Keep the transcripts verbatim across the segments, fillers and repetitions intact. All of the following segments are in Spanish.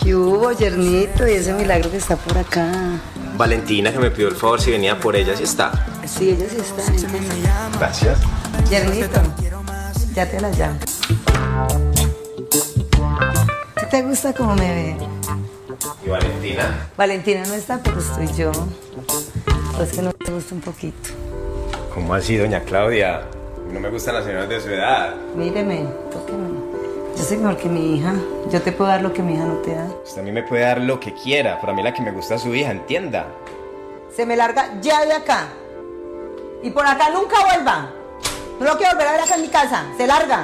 ¿Qué hubo, yernito? Y ese milagro que está por acá. Valentina, que me pidió el favor si venía por ella, ¿sí está? Sí, ella sí está. Gracias. Yernito, ya te la llamo. ¿Qué te gusta como me ve? ¿Y Valentina? Valentina no está, pero estoy yo. Pues que no te gusta un poquito. ¿Cómo así, doña Claudia? No me gustan las señoras de su edad. Míreme, tóqueme. Yo soy mejor que mi hija. Yo te puedo dar lo que mi hija no te da. Usted a mí me puede dar lo que quiera, pero a mí la que me gusta es su hija, entienda. Se me larga ya de acá. Y por acá nunca vuelva. No lo quiero volver a ver acá en mi casa. Se larga.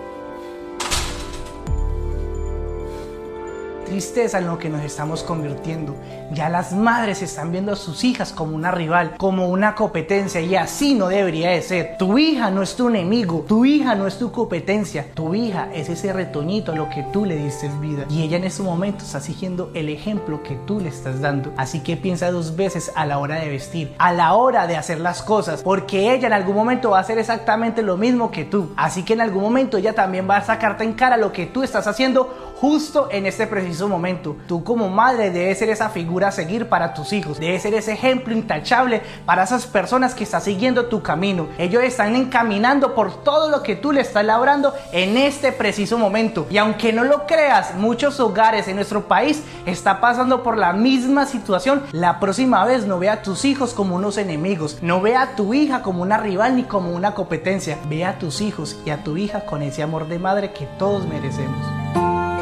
Tristeza en lo que nos estamos convirtiendo. Ya las madres están viendo a sus hijas como una rival, como una competencia, y así no debería de ser. Tu hija no es tu enemigo, tu hija no es tu competencia, tu hija es ese retoñito a lo que tú le diste vida, y ella en este momento está siguiendo el ejemplo que tú le estás dando. Así que piensa dos veces a la hora de vestir, a la hora de hacer las cosas, porque ella en algún momento va a hacer exactamente lo mismo que tú. Así que en algún momento ella también va a sacarte en cara lo que tú estás haciendo justo en este preciso momento. Tú como madre debes ser esa figura a seguir para tus hijos, debes ser ese ejemplo intachable para esas personas que están siguiendo tu camino. Ellos están encaminando por todo lo que tú le estás labrando en este preciso momento, y aunque no lo creas, muchos hogares en nuestro país están pasando por la misma situación. La próxima vez no vea a tus hijos como unos enemigos, no vea a tu hija como una rival ni como una competencia, vea a tus hijos y a tu hija con ese amor de madre que todos merecemos.